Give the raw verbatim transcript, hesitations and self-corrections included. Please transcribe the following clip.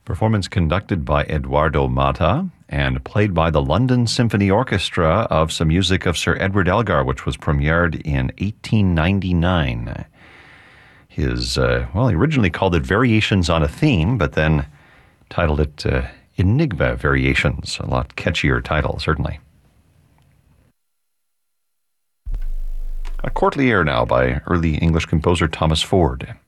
Performance conducted by Eduardo Mata and played by the London Symphony Orchestra of some music of Sir Edward Elgar, which was premiered in eighteen ninety-nine. His, uh, well, he originally called it Variations on a Theme, but then titled it uh, Enigma Variations. A lot catchier title, certainly. A courtly air now by early English composer Thomas Ford.